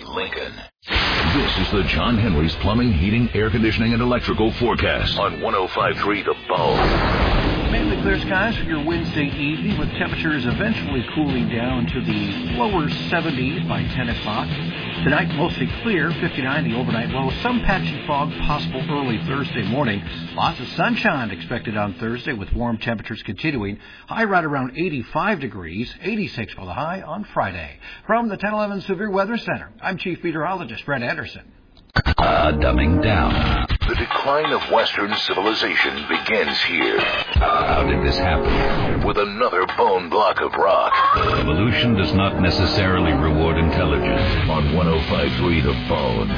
Lincoln. This is the John Henry's Plumbing, Heating, Air Conditioning, and Electrical Forecast on 105.3 The Bone. Mainly clear skies for your Wednesday evening, with temperatures eventually cooling down to the lower 70s by 10 o'clock. Tonight, mostly clear, 59 the overnight low. Some patchy fog possible early Thursday morning. Lots of sunshine expected on Thursday, with warm temperatures continuing. High right around 85 degrees, 86 for the high on Friday. From the 1011 Severe Weather Center, I'm Chief Meteorologist Brett Anderson. Dumbing down. The decline of Western civilization begins here. How did this happen? With another bone block of rock. Evolution does not necessarily reward intelligence. On 105.3 The Bone.